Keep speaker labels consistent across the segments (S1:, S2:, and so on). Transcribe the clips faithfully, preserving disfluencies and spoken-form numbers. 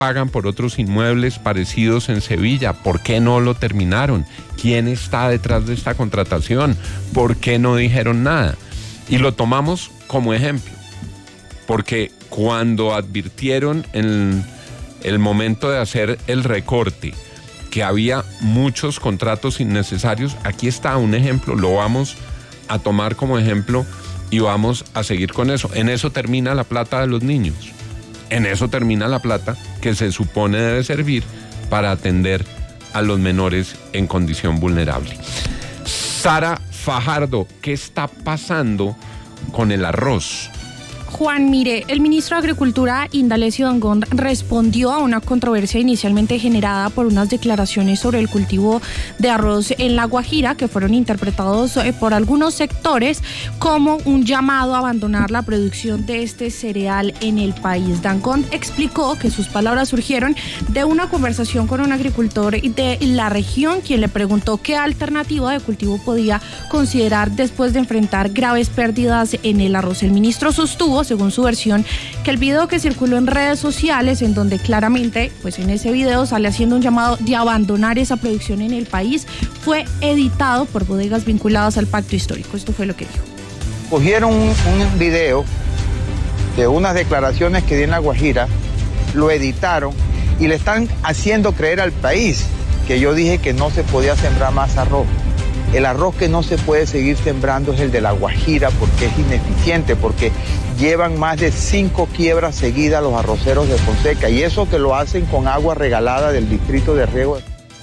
S1: pagan por otros inmuebles parecidos en Sevilla. ¿Por qué no lo terminaron? ¿Quién está detrás de esta contratación? ¿Por qué no dijeron nada? Y lo tomamos como ejemplo, porque cuando advirtieron en el momento de hacer el recorte que había muchos contratos innecesarios, aquí está un ejemplo, lo vamos a tomar como ejemplo y vamos a seguir con eso. En eso termina la plata de los niños, en eso termina la plata que se supone debe servir para atender a los menores en condición vulnerable. Sara Fajardo, ¿qué está pasando con el arroz?
S2: Juan, mire, el ministro de Agricultura, Indalecio Dangond, respondió a una controversia inicialmente generada por unas declaraciones sobre el cultivo de arroz en La Guajira, que fueron interpretados por algunos sectores como un llamado a abandonar la producción de este cereal en el país. Dangond explicó que sus palabras surgieron de una conversación con un agricultor de la región, quien le preguntó qué alternativa de cultivo podía considerar después de enfrentar graves pérdidas en el arroz. El ministro sostuvo, según su versión, que el video que circuló en redes sociales, en donde claramente, pues en ese video sale haciendo un llamado de abandonar esa producción en el país, fue editado por bodegas vinculadas al pacto histórico. Esto fue lo que dijo.
S3: Cogieron un, un video de unas declaraciones que di en La Guajira, lo editaron y le están haciendo creer al país que yo dije que no se podía sembrar más arroz. El arroz que no se puede seguir sembrando es el de La Guajira porque es ineficiente, porque llevan más de cinco quiebras seguidas los arroceros de Fonseca, y eso que lo hacen con agua regalada del distrito de riego.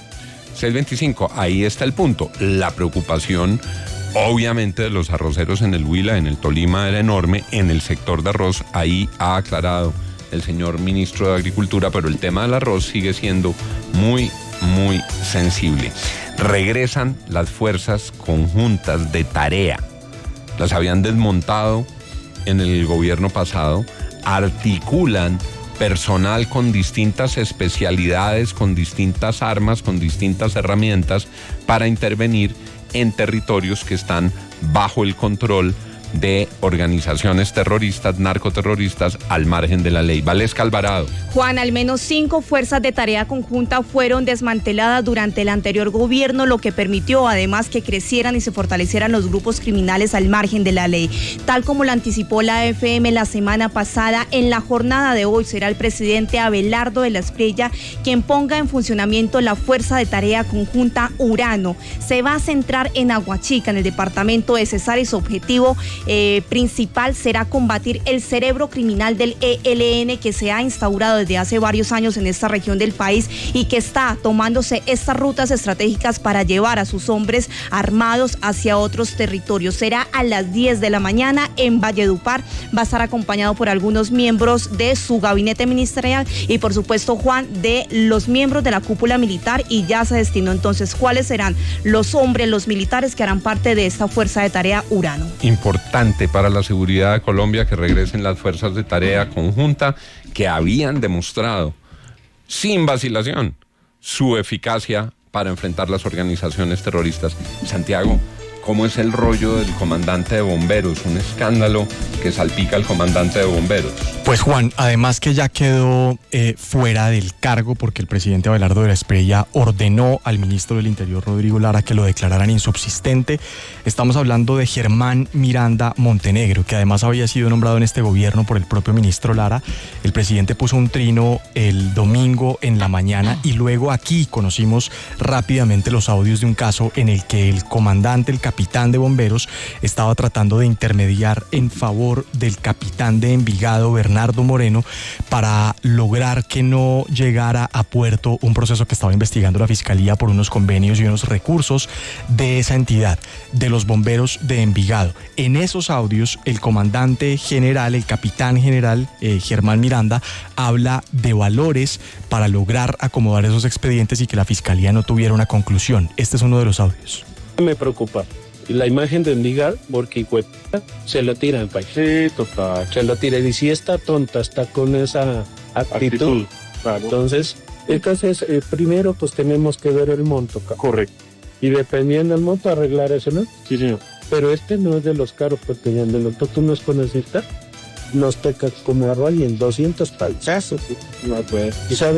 S1: seis veinticinco, ahí está el punto. La preocupación, obviamente, de los arroceros en el Huila, en el Tolima, era enorme. En el sector de arroz, ahí ha aclarado el señor ministro de Agricultura, pero el tema del arroz sigue siendo muy, muy sensible. Regresan las fuerzas conjuntas de tarea. Las habían desmontado en el gobierno pasado. Articulan personal con distintas especialidades, con distintas armas, con distintas herramientas para intervenir en territorios que están bajo el control de organizaciones terroristas, narcoterroristas, al margen de la ley. Valesca Alvarado.
S4: Juan, al menos cinco fuerzas de tarea conjunta fueron desmanteladas durante el anterior gobierno, lo que permitió además que crecieran y se fortalecieran los grupos criminales al margen de la ley. Tal como lo anticipó la A F M la semana pasada, en la jornada de hoy será el presidente Abelardo de la Espriella quien ponga en funcionamiento la fuerza de tarea conjunta Urano. Se va a centrar en Aguachica, en el departamento de Cesar, y su objetivo Eh, principal será combatir el cerebro criminal del E L N que se ha instaurado desde hace varios años en esta región del país y que está tomándose estas rutas estratégicas para llevar a sus hombres armados hacia otros territorios. Será a las diez de la mañana en Valledupar. Va a estar acompañado por algunos miembros de su gabinete ministerial y, por supuesto, Juan, de los miembros de la cúpula militar, y ya se destinó entonces cuáles serán los hombres, los militares que harán parte de esta fuerza de tarea Urano.
S1: Importante para la seguridad de Colombia que regresen las fuerzas de tarea conjunta que habían demostrado sin vacilación su eficacia para enfrentar las organizaciones terroristas. Santiago, ¿cómo es el rollo del comandante de bomberos? Un escándalo que salpica al comandante de bomberos.
S5: Pues Juan, además que ya quedó eh, fuera del cargo porque el presidente Abelardo de la Espriella ordenó al ministro del Interior, Rodrigo Lara, que lo declararan insubsistente. Estamos hablando de Germán Miranda Montenegro, que además había sido nombrado en este gobierno por el propio ministro Lara. El presidente puso un trino el domingo en la mañana y luego aquí conocimos rápidamente los audios de un caso en el que el comandante, el capitán de bomberos, estaba tratando de intermediar en favor del capitán de Envigado, Bernardo Moreno, para lograr que no llegara a puerto un proceso que estaba investigando la Fiscalía por unos convenios y unos recursos de esa entidad, de los bomberos de Envigado. En esos audios, el comandante general, el capitán general, eh, Germán Miranda, habla de valores para lograr acomodar esos expedientes y que la Fiscalía no tuviera una conclusión. Este es uno de los audios.
S6: Me preocupa la imagen de Envigado, porque se lo tira el país. Sí, total. Se lo tira. Y si está tonta, está con esa actitud. actitud claro. Entonces, entonces eh, primero pues tenemos que ver el monto. Correcto. Y dependiendo del monto, arreglar eso, ¿no? Sí, señor. Pero este no es de los caros, porque de los tú no es con esta. nos toca como arroz y en doscientos palos.
S7: Eso.
S6: No puede. ¿Y sabe